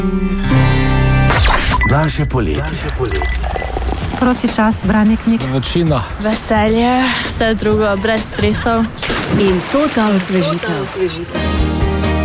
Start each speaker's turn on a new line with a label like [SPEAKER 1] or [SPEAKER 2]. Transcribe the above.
[SPEAKER 1] Naše poletje.
[SPEAKER 2] Prosti čas, branje knjig.
[SPEAKER 3] Vročina.
[SPEAKER 4] Veselje, vse drugo, brez stresov.
[SPEAKER 5] In to ta osvežitev.